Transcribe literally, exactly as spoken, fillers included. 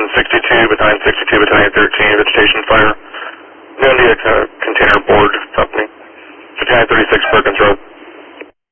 Battalion sixty-two, Battalion sixty-two, Battalion thirteen, vegetation fire. No India uh, Container Board Company. Battalion thirty-six, Perkins Road.